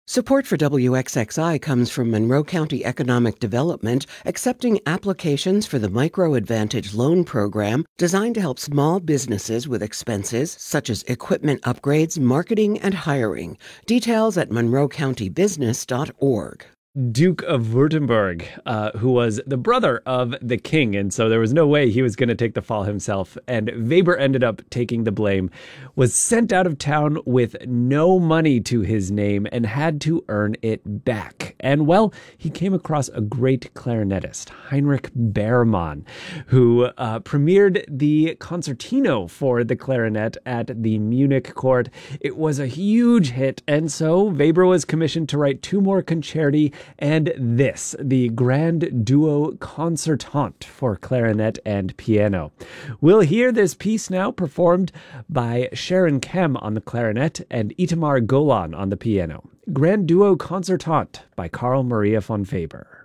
Support for WXXI comes from Monroe County Economic Development, accepting applications for the Micro Advantage Loan Program designed to help small businesses with expenses such as equipment upgrades, marketing, and hiring. Details at monroecountybusiness.org. Duke of Württemberg, who was the brother of the king, and so there was no way he was going to take the fall himself, and Weber ended up taking the blame, was sent out of town with no money to his name and had to earn it back. And well, he came across a great clarinetist, Heinrich Beermann, who premiered the concertino for the clarinet at the Munich court. It was a huge hit, and so Weber was commissioned to write 2 more concerti and this, the Grand Duo Concertante for clarinet and piano. We'll hear this piece now performed by Sharon Kem on the clarinet and Itamar Golan on the piano. Grand Duo Concertante by Carl Maria von Weber.